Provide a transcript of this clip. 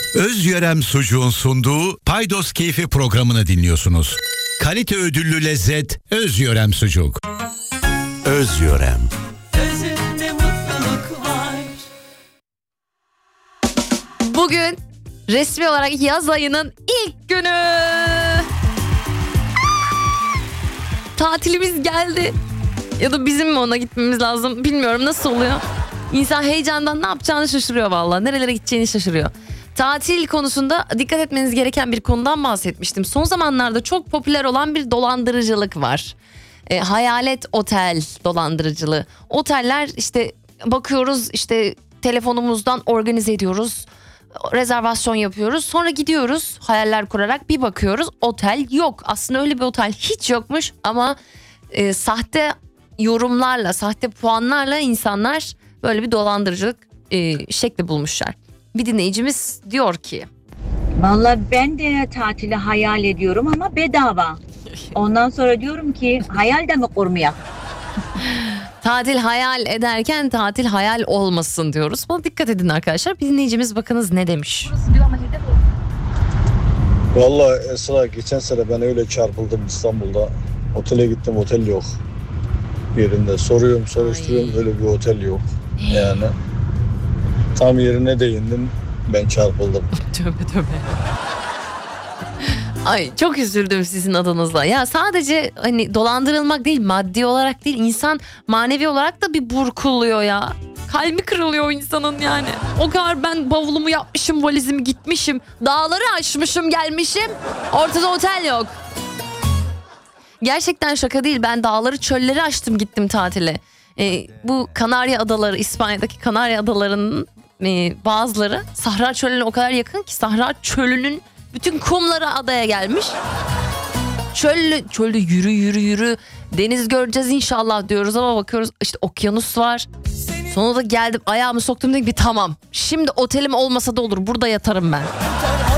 Özyörem Sucuğun sunduğu Paydos Keyfi programını dinliyorsunuz. Kalite ödüllü lezzet Özyörem Sucuk. Özyörem. Özünde mutluluk var. Bugün resmi olarak yaz ayının ilk günü. Tatilimiz geldi. Ya da bizim mi ona gitmemiz lazım bilmiyorum, nasıl oluyor. İnsan heyecandan ne yapacağını şaşırıyor vallahi. Nerelere gideceğini şaşırıyor. Tatil konusunda dikkat etmeniz gereken bir konudan bahsetmiştim. Son zamanlarda çok popüler olan bir dolandırıcılık var. Hayalet otel dolandırıcılığı. Oteller işte bakıyoruz, işte telefonumuzdan organize ediyoruz. Rezervasyon yapıyoruz. Sonra gidiyoruz hayaller kurarak, bir bakıyoruz otel yok. Aslında öyle bir otel hiç yokmuş ama sahte yorumlarla, sahte puanlarla insanlar böyle bir dolandırıcılık şekli bulmuşlar. Bir dinleyicimiz diyor ki: Vallahi ben de tatili hayal ediyorum ama bedava. Ondan sonra diyorum ki hayal de mi kurmayak? Tatil hayal ederken tatil hayal olmasın diyoruz. Buna dikkat edin arkadaşlar. Bir dinleyicimiz bakınız ne demiş. Vallahi Esra, geçen sene ben öyle çarpıldım İstanbul'da. Otele gittim, otel yok yerinde. Soruyorum, soruşturuyorum, öyle bir otel yok. Yani tam yerine değindim, ben çarpıldım. Tövbe tövbe. Ay çok üzüldüm sizin adınıza. Ya sadece hani dolandırılmak değil, maddi olarak değil, insan manevi olarak da bir burkuluyor ya. Kalbi kırılıyor o insanın yani. O kadar ben bavulumu yapmışım, valizimi gitmişim, dağları aşmışım gelmişim, ortada otel yok. Gerçekten şaka değil, ben dağları çölleri aştım gittim tatile. Bu Kanarya Adaları, İspanya'daki Kanarya Adaları'nın bazıları Sahra Çölü'ne o kadar yakın ki Sahra Çölü'nün bütün kumları adaya gelmiş. Çölde yürü deniz göreceğiz inşallah diyoruz ama bakıyoruz işte okyanus var. Sonra da geldim, ayağımı soktum, dedim ki tamam, şimdi otelim olmasa da olur, burada yatarım ben.